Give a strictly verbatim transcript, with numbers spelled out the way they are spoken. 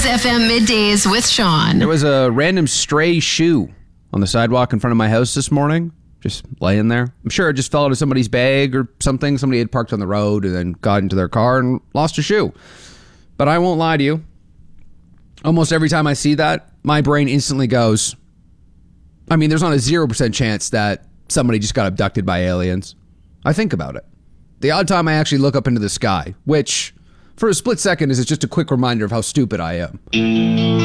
Rose F M Middays with Sean. There was a random stray shoe on the sidewalk in front of my house this morning, just laying there. I'm sure it just fell out of somebody's bag or something. Somebody had parked on the road and then got into their car and lost a shoe. But I won't lie to you. Almost every time I see that, my brain instantly goes, I mean, there's not a zero percent chance that somebody just got abducted by aliens. I think about it. The odd time I actually look up into the sky, which for a split second is just a quick reminder of how stupid I am.